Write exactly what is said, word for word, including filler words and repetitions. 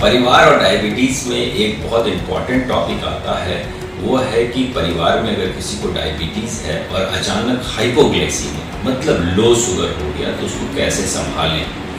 परिवार और डायबिटीज़ में एक बहुत इम्पॉर्टेंट टॉपिक आता है, वो है कि परिवार में अगर किसी को डायबिटीज़ है और अचानक हाइपोग्लाइसीमिया मतलब लो शुगर हो गया तो उसको कैसे संभालें।